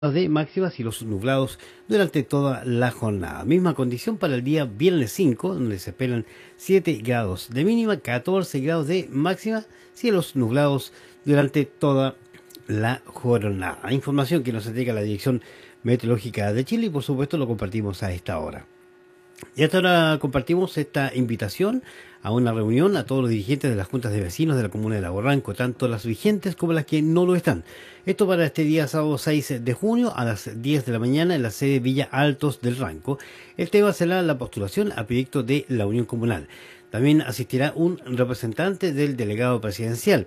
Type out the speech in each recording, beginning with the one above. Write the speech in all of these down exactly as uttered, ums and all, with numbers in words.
de máximas y los nublados durante toda la jornada. Misma condición para el día viernes cinco, donde se esperan siete grados de mínima, catorce grados de máxima, cielos nublados durante toda la jornada. Información que nos entrega la Dirección Meteorológica de Chile y por supuesto lo compartimos a esta hora. Y hasta ahora compartimos esta invitación a una reunión a todos los dirigentes de las juntas de vecinos de la comuna de Lago Ranco, tanto las vigentes como las que no lo están. Esto para este día sábado seis de junio a las diez de la mañana en la sede Villa Altos del Ranco. El tema será la postulación a proyecto de la Unión Comunal. También asistirá un representante del delegado presidencial.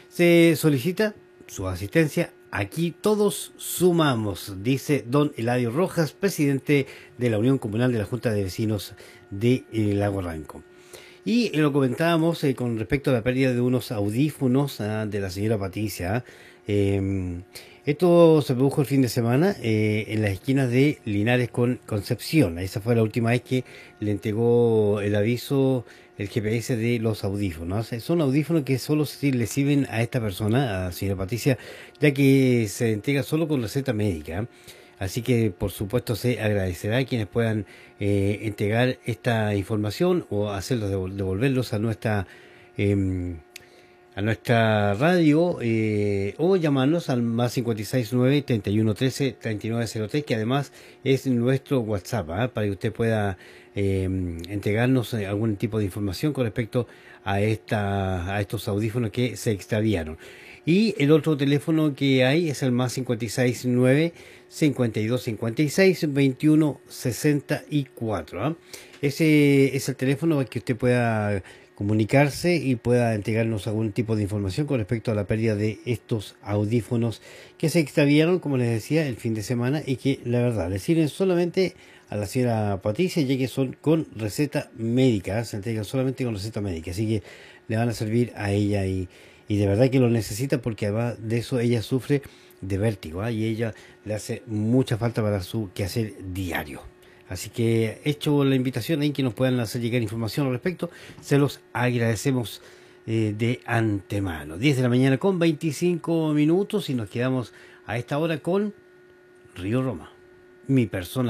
Se solicita su asistencia. Aquí todos sumamos, dice don Eladio Rojas, presidente de la Unión Comunal de la Junta de Vecinos de eh, Lago Ranco. Y eh, lo comentábamos eh, con respecto a la pérdida de unos audífonos ah, de la señora Patricia. Eh, esto se produjo el fin de semana eh, en las esquinas de Linares con Concepción. Esa fue la última vez que le entregó el aviso el G P S de los audífonos. Son audífonos que solo si le sirven a esta persona, a la señora Patricia, ya que se entrega solo con receta médica. Así que por supuesto se agradecerá a quienes puedan eh, entregar esta información o hacerlos, devolverlos a nuestra eh, a nuestra radio eh, o llamarnos al más cinco seis nueve, treinta y uno trece, treinta y nueve cero tres, que además es nuestro WhatsApp, ¿eh? Para que usted pueda eh, entregarnos algún tipo de información con respecto a esta a estos audífonos que se extraviaron. Y el otro teléfono que hay es el más cinco seis nueve, cincuenta y dos cincuenta y seis, veintiuno sesenta y cuatro. ¿eh? Ese es el teléfono para que usted pueda comunicarse y pueda entregarnos algún tipo de información con respecto a la pérdida de estos audífonos que se extraviaron, como les decía, el fin de semana y que la verdad le sirven solamente a la señora Patricia, ya que son con receta médica, ¿eh? Se entregan solamente con receta médica, así que le van a servir a ella y, y de verdad que lo necesita porque además de eso ella sufre de vértigo, ¿eh? Y ella le hace mucha falta para su quehacer diario. Así que hecho la invitación en que nos puedan hacer llegar información al respecto, se los agradecemos eh, de antemano. diez de la mañana con veinticinco minutos y nos quedamos a esta hora con Río Roma, mi persona.